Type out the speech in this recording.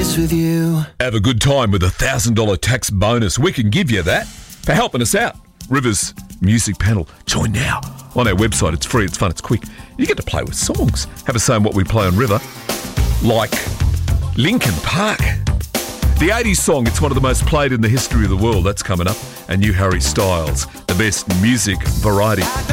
this with you. Have a good time with a $1,000 tax bonus. We can give you that for helping us out. Rivers Music Panel. Join now. On our website, it's free, it's fun, it's quick. You get to play with songs. Have a say in what we play on River. Like Linkin Park. The 80s song, it's one of the most played in the history of the world. That's coming up. And new Harry Styles, the best music variety.